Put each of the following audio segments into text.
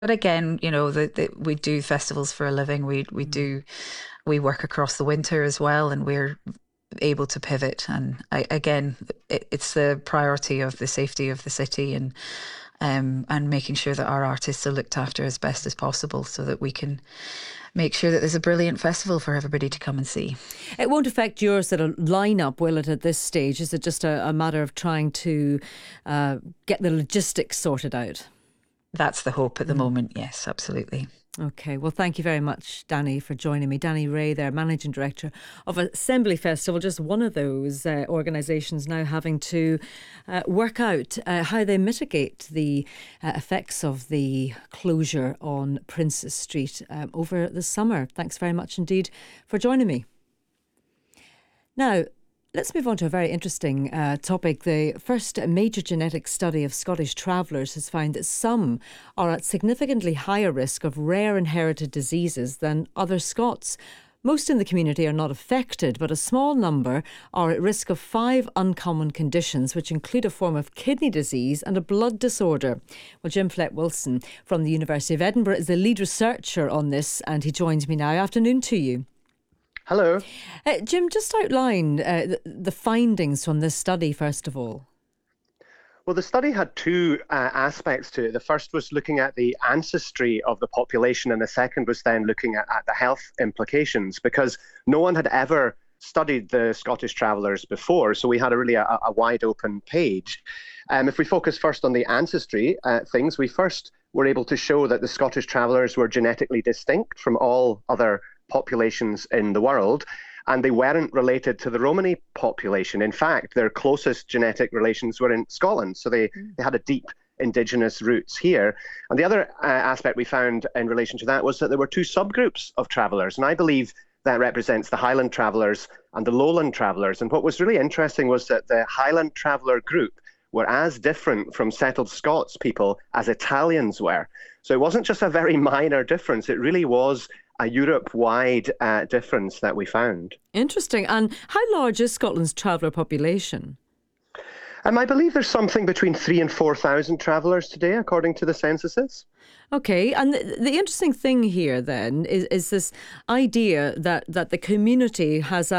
But again, we do festivals for a living. We work across the winter as well, and we're able to pivot. And again, it's the priority of the safety of the city and making sure that our artists are looked after as best as possible, so that we can make sure that there's a brilliant festival for everybody to come and see. It won't affect your sort of lineup, will it, at this stage? Is it just a matter of trying to get the logistics sorted out? That's the hope at the moment. Yes, absolutely. Okay, well, thank you very much, Danny, for joining me. Danny Ray there, Managing Director of Assembly Festival, just one of those organisations now having to work out how they mitigate the effects of the closure on Princes Street over the summer. Thanks very much indeed for joining me. Now, let's move on to a very interesting topic. The first major genetic study of Scottish travellers has found that some are at significantly higher risk of rare inherited diseases than other Scots. Most in the community are not affected, but a small number are at risk of 5 uncommon conditions, which include a form of kidney disease and a blood disorder. Well, Jim Flett-Wilson from the University of Edinburgh is the lead researcher on this, and he joins me now. Afternoon to you. Hello. Jim, just outline the findings from this study, first of all. Well, the study had two aspects to it. The first was looking at the ancestry of the population, and the second was then looking at the health implications, because no one had ever studied the Scottish travellers before, so we had a wide open page. If we focus first on the ancestry things, we first were able to show that the Scottish travellers were genetically distinct from all other populations in the world, and they weren't related to the Romani population. In fact, their closest genetic relations were in Scotland, so they had a deep indigenous roots here. And the other aspect we found in relation to that was that there were two subgroups of travellers, and I believe that represents the Highland travellers and the Lowland travellers. And what was really interesting was that the Highland traveller group were as different from settled Scots people as Italians were. So it wasn't just a very minor difference, it really was a Europe-wide difference that we found. Interesting. And how large is Scotland's traveller population? I believe there's something between 3,000 and 4,000 travellers today, according to the censuses. Okay, and the interesting thing here then is this idea that the community has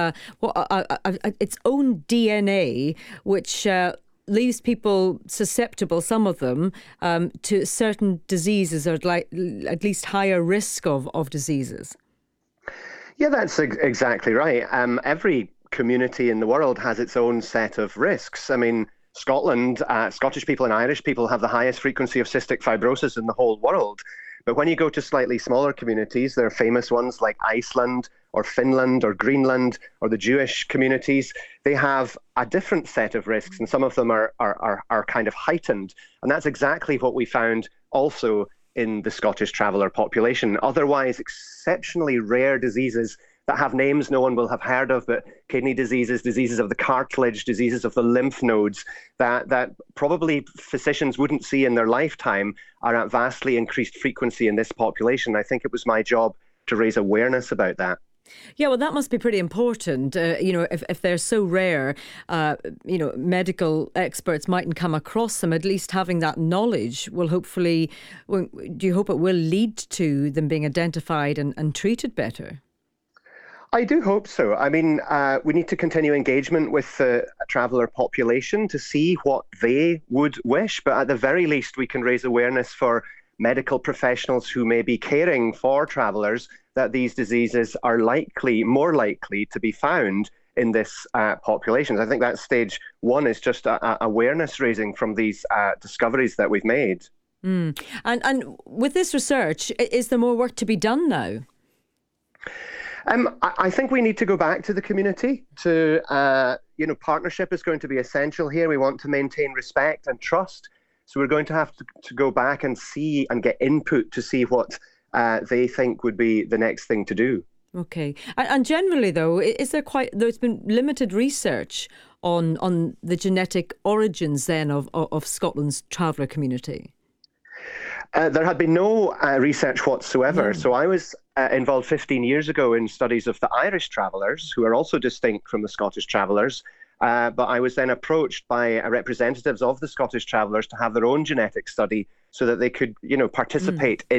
its own DNA, which leaves people susceptible, some of them, to certain diseases, or at least higher risk of diseases. Yeah, that's exactly right. Every community in the world has its own set of risks. I mean, Scotland, Scottish people and Irish people have the highest frequency of cystic fibrosis in the whole world. But when you go to slightly smaller communities, there are famous ones like Iceland or Finland or Greenland or the Jewish communities. They have a different set of risks, and some of them are kind of heightened. And that's exactly what we found also in the Scottish traveller population. Otherwise, exceptionally rare diseases that have names no one will have heard of, but kidney diseases, diseases of the cartilage, diseases of the lymph nodes, that probably physicians wouldn't see in their lifetime, are at vastly increased frequency in this population. I think it was my job to raise awareness about that. Yeah, well, that must be pretty important. If they're so rare, medical experts mightn't come across them. At least having that knowledge will hopefully, do you hope it will lead to them being identified and treated better? I do hope so. I mean, we need to continue engagement with the traveller population to see what they would wish. But at the very least, we can raise awareness for medical professionals who may be caring for travellers that these diseases are more likely to be found in this population. I think that stage one is just awareness raising from these discoveries that we've made. And with this research, is there more work to be done now? I think we need to go back to the community. Partnership is going to be essential here. We want to maintain respect and trust. So we're going to have to go back and see and get input to see what they think would be the next thing to do. Okay. And generally, though, there's been limited research on the genetic origins then of Scotland's traveller community? There had been no research whatsoever. So I was involved 15 years ago in studies of the Irish travellers, who are also distinct from the Scottish travellers. But I was then approached by representatives of the Scottish travellers to have their own genetic study so that they could, participate in